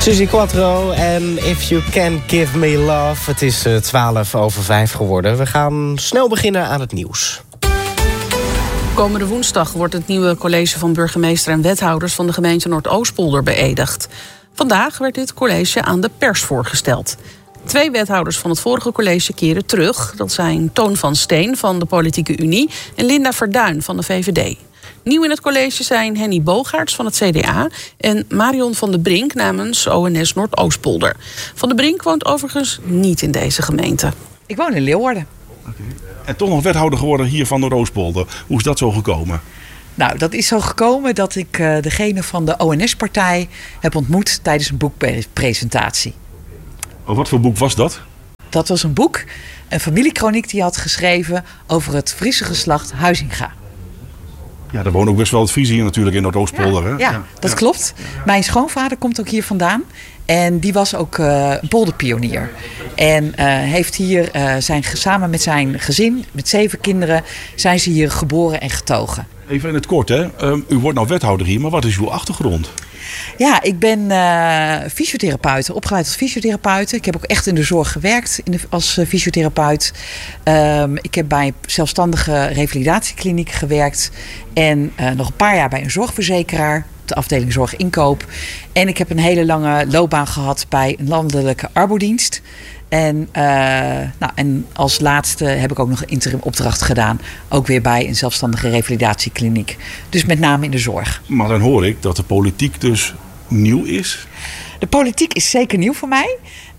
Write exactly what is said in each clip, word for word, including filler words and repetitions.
Suzy Quattro en If You Can Give Me Love. Het is twaalf over vijf geworden. We gaan snel beginnen aan het nieuws. Komende woensdag wordt het nieuwe college van burgemeester en wethouders van de gemeente Noordoostpolder beëdigd. Vandaag werd dit college aan de pers voorgesteld. Twee wethouders van het vorige college keren terug. Dat zijn Toon van Steen van de Politieke Unie en Linda Verduin van de V V D. Nieuw in het college zijn Henny Boogaerts van het C D A en Marion van de Brink namens O N S Noordoostpolder. Van de Brink woont overigens niet in deze gemeente. Ik woon in Leeuwarden. Okay. En toch nog wethouder geworden hier van Noordoostpolder. Hoe is dat zo gekomen? Nou, dat is zo gekomen dat ik uh, degene van de O N S-partij heb ontmoet tijdens een boekpresentatie. Oh, wat voor boek was dat? Dat was een boek, een familiekroniek die hij had geschreven over het Friese geslacht Huizinga. Ja, daar woont ook best wel het Fries hier natuurlijk in Noordoostpolder. Ja, hè? ja, ja, dat ja. klopt. Mijn schoonvader komt ook hier vandaan. En die was ook uh, een polderpionier. En uh, heeft hier uh, zijn, samen met zijn gezin, met zeven kinderen, zijn ze hier geboren en getogen. Even in het kort, hè. Um, u wordt nou wethouder hier, maar wat is uw achtergrond? Ja, ik ben uh, fysiotherapeut, opgeleid als fysiotherapeut. Ik heb ook echt in de zorg gewerkt in de, als uh, fysiotherapeut. Um, ik heb bij zelfstandige revalidatiekliniek gewerkt. En uh, nog een paar jaar bij een zorgverzekeraar, de afdeling zorginkoop. En ik heb een hele lange loopbaan gehad bij een landelijke arbodienst. En, uh, nou, en als laatste heb ik ook nog een interim opdracht gedaan. Ook weer bij een zelfstandige revalidatiekliniek. Dus met name in de zorg. Maar dan hoor ik dat de politiek dus nieuw is. De politiek is zeker nieuw voor mij.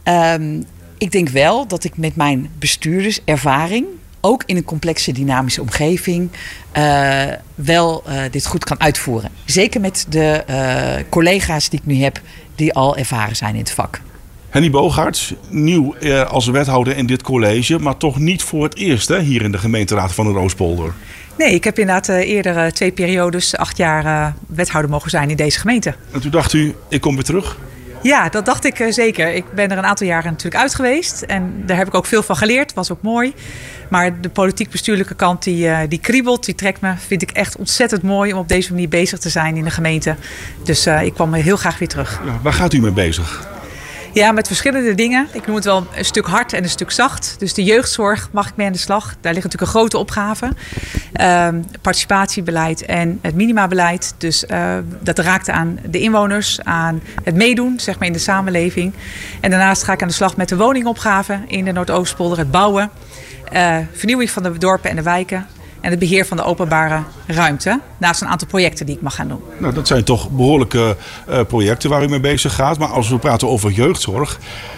Um, ik denk wel dat ik met mijn bestuurderservaring, ook in een complexe dynamische omgeving, uh, wel uh, dit goed kan uitvoeren. Zeker met de uh, collega's die ik nu heb, die al ervaren zijn in het vak. Henny Boogaerts, nieuw eh, als wethouder in dit college, maar toch niet voor het eerst hè, hier in de gemeenteraad van Noordoostpolder. Nee, ik heb inderdaad uh, eerder uh, twee periodes, acht jaar uh, wethouder mogen zijn in deze gemeente. En toen dacht u, ik kom weer terug? Ja, dat dacht ik uh, zeker. Ik ben er een aantal jaren natuurlijk uit geweest. En daar heb ik ook veel van geleerd. Was ook mooi. Maar de politiek-bestuurlijke kant die, uh, die kriebelt, die trekt me. Vind ik echt ontzettend mooi om op deze manier bezig te zijn in de gemeente. Dus uh, ik kwam heel graag weer terug. Ja, waar gaat u mee bezig? Ja, met verschillende dingen. Ik noem het wel een stuk hard en een stuk zacht. Dus de jeugdzorg mag ik mee aan de slag. Daar ligt natuurlijk een grote opgave. Uh, participatiebeleid en het minimabeleid. Dus uh, dat raakt aan de inwoners, aan het meedoen zeg maar, in de samenleving. En daarnaast ga ik aan de slag met de woningopgave in de Noordoostpolder. Het bouwen, uh, vernieuwing van de dorpen en de wijken. En het beheer van de openbare ruimte. Naast een aantal projecten die ik mag gaan doen. Nou, dat zijn toch behoorlijke uh, projecten waar u mee bezig gaat. Maar als we praten over jeugdzorg,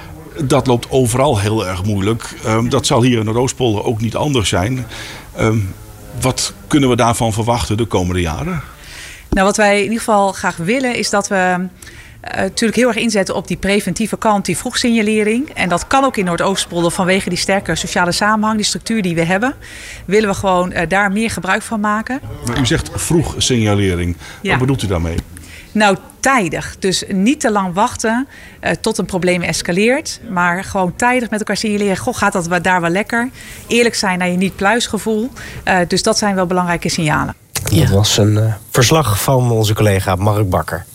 dat loopt overal heel erg moeilijk. Um, dat zal hier in Noordoostpolder ook niet anders zijn. Um, wat kunnen we daarvan verwachten de komende jaren? Nou, wat wij in ieder geval graag willen is dat we Uh, natuurlijk heel erg inzetten op die preventieve kant, die vroegsignalering. En dat kan ook in Noordoostpolder vanwege die sterke sociale samenhang, die structuur die we hebben. Willen we gewoon uh, daar meer gebruik van maken. Maar u zegt vroegsignalering. Ja. Wat bedoelt u daarmee? Nou, tijdig. Dus niet te lang wachten uh, tot een probleem escaleert. Maar gewoon tijdig met elkaar signaleren. Goh, gaat dat daar wel lekker? Eerlijk zijn naar je niet-pluisgevoel. Uh, dus dat zijn wel belangrijke signalen. Ja. Dat was een uh, verslag van onze collega Mark Bakker.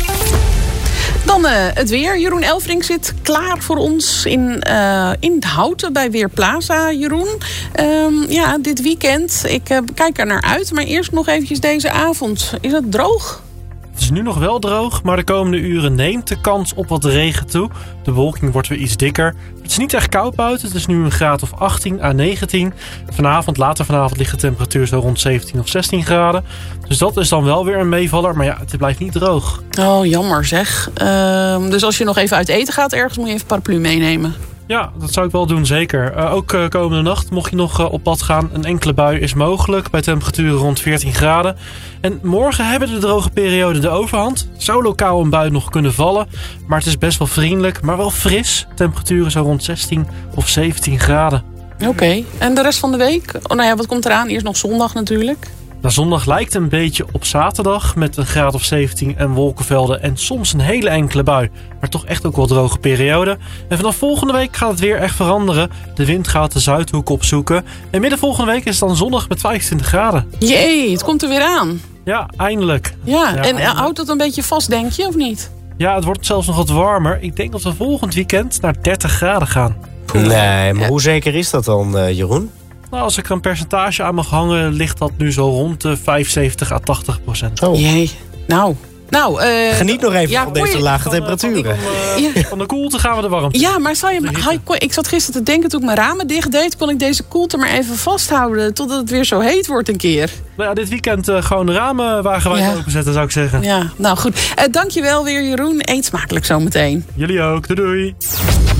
Dan uh, het weer. Jeroen Elfrink zit klaar voor ons in, uh, in het Houten bij Weerplaza. Jeroen, um, ja, dit weekend, ik uh, kijk er naar uit. Maar eerst nog eventjes deze avond. Is het droog? Het is nu nog wel droog, maar de komende uren neemt de kans op wat regen toe. De bewolking wordt weer iets dikker. Het is niet echt koud buiten. Het is nu een graad of achttien à negentien. Vanavond, later vanavond ligt de temperatuur zo rond zeventien of zestien graden. Dus dat is dan wel weer een meevaller. Maar ja, het blijft niet droog. Oh, jammer zeg. Uh, dus als je nog even uit eten gaat ergens, moet je even paraplu meenemen. Ja, dat zou ik wel doen, zeker. Uh, ook uh, komende nacht, mocht je nog uh, op pad gaan, een enkele bui is mogelijk. Bij temperaturen rond veertien graden. En morgen hebben de droge perioden de overhand. Zou lokaal een bui nog kunnen vallen. Maar het is best wel vriendelijk, maar wel fris. Temperaturen zo rond zestien of zeventien graden. Oké, okay. En de rest van de week? Oh, nou ja, wat komt eraan? Eerst nog zondag natuurlijk. Nou, zondag lijkt een beetje op zaterdag met een graad of zeventien en wolkenvelden en soms een hele enkele bui. Maar toch echt ook wel droge periode. En vanaf volgende week gaat het weer echt veranderen. De wind gaat de zuidhoek opzoeken. En midden volgende week is het dan zondag met vijfentwintig graden. Jee, het komt er weer aan. Ja, eindelijk. Ja, ja en eindelijk. Houdt dat een beetje vast, denk je, of niet? Ja, het wordt zelfs nog wat warmer. Ik denk dat we volgend weekend naar dertig graden gaan. Nee, maar hoe zeker is dat dan, uh, Jeroen? Nou, als ik er een percentage aan mag hangen, ligt dat nu zo rond de vijfenzeventig à tachtig procent. Oh. Jee, nou... Nou, uh, Geniet nog even ja, van deze je, lage van, temperaturen. Van, uh, ja. van de koelte gaan we de warmte. Ja, maar zou je, ha, ik zat gisteren te denken toen ik mijn ramen dicht deed, kon ik deze koelte maar even vasthouden totdat het weer zo heet wordt een keer. Nou ja, dit weekend uh, gewoon de ramen wagenwijd ja. openzetten, zou ik zeggen. Ja, nou goed. Uh, dankjewel weer, Jeroen. Eet smakelijk zometeen. Jullie ook. Doei doei.